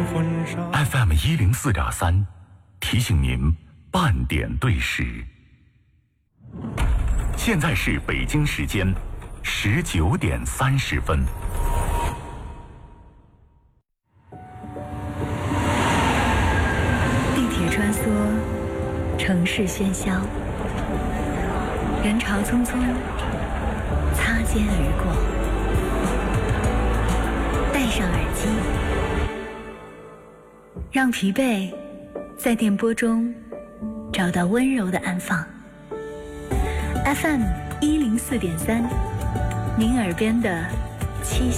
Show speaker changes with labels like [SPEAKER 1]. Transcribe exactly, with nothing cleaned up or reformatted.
[SPEAKER 1] F M 一零四点三，提醒您半点对时。现在是北京时间十九点三十分。
[SPEAKER 2] 地铁穿梭，城市喧嚣，人潮匆匆，擦肩而过。戴上耳机，让疲惫在电波中找到温柔的安放。F M 一零四点三，您耳边的七。